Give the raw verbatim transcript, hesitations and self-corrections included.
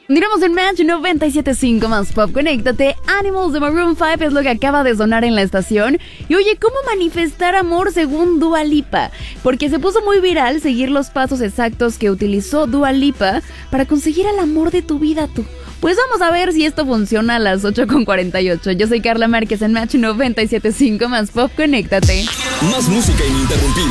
Miramos en Match noventa y siete punto cinco más Pop. Conéctate. Animals de Maroon cinco es lo que acaba de sonar en la estación. Y oye, ¿cómo manifestar amor según Dua Lipa? Porque se puso muy viral seguir los pasos exactos que utilizó Dua Lipa para conseguir el amor de tu vida tú. Pues vamos a ver si esto funciona a las ocho con cuarenta y ocho. Yo soy Carla Márquez en Match noventa y siete punto cinco más Pop. Conéctate. Más música ininterrumpida.